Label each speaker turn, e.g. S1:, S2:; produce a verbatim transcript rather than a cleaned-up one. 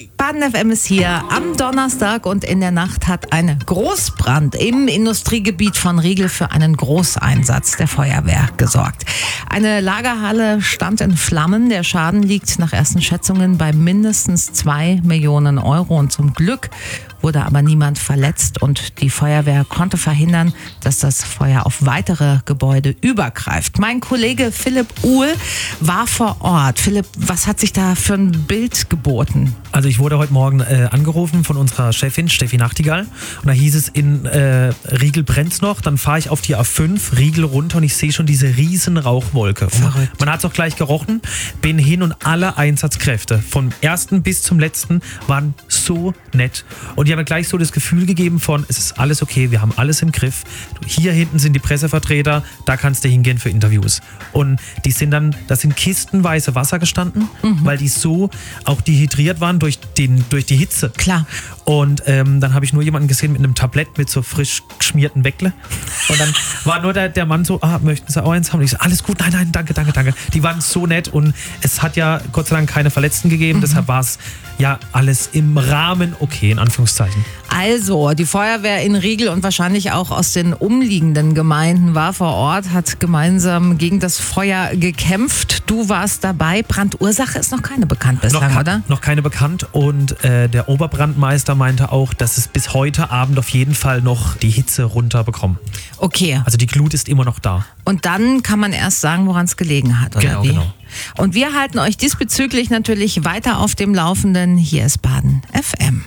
S1: Baden F M ist hier am Donnerstag und in der Nacht hat ein Großbrand im Industriegebiet von Riegel für einen Großeinsatz der Feuerwehr gesorgt. Eine Lagerhalle stand in Flammen. Der Schaden liegt nach ersten Schätzungen bei mindestens zwei Millionen Euro und zum Glück wurde aber niemand verletzt und die Feuerwehr konnte verhindern, dass das Feuer auf weitere Gebäude übergreift. Mein Kollege Philipp Uhl war vor Ort. Philipp, was hat sich da für ein Bild geboten?
S2: Also ich wurde heute Morgen äh, angerufen von unserer Chefin Steffi Nachtigall und da hieß es, in äh, Riegel brennt's noch. Dann fahre ich auf die A fünf, Riegel runter und ich sehe schon diese riesen Rauchwolke.
S1: Verrückt.
S2: Man hat es auch gleich gerochen, bin hin und alle Einsatzkräfte vom ersten bis zum letzten waren so nett und die haben mir gleich so das Gefühl gegeben von, es ist alles okay, wir haben alles im Griff. Hier hinten sind die Pressevertreter, da kannst du hingehen für Interviews. Und die sind dann, da sind kistenweise Wasser gestanden, mhm. weil die so auch dehydriert waren durch, den, durch die Hitze.
S1: Klar.
S2: Und ähm, dann habe ich nur jemanden gesehen mit einem Tablett mit so frisch geschmierten Weckle. Und dann war nur der, der Mann so, ah, möchten Sie auch eins haben? Und ich so, alles gut, nein, nein, danke, danke, danke. Die waren so nett und es hat ja Gott sei Dank keine Verletzten gegeben, mhm. deshalb war es ja alles im Rahmen okay, in Anführungszeichen.
S1: Also, die Feuerwehr in Riegel und wahrscheinlich auch aus den umliegenden Gemeinden war vor Ort, hat gemeinsam gegen das Feuer gekämpft. Du warst dabei. Brandursache ist noch keine bekannt bislang,
S2: noch,
S1: oder?
S2: Noch keine bekannt und äh, der Oberbrandmeister meinte auch, dass es bis heute Abend auf jeden Fall noch die Hitze runterbekommen.
S1: Okay.
S2: Also die Glut ist immer noch da.
S1: Und dann kann man erst sagen, woran es gelegen hat, oder
S2: genau,
S1: wie?
S2: Genau.
S1: Und wir halten euch diesbezüglich natürlich weiter auf dem Laufenden. Hier ist Baden F M.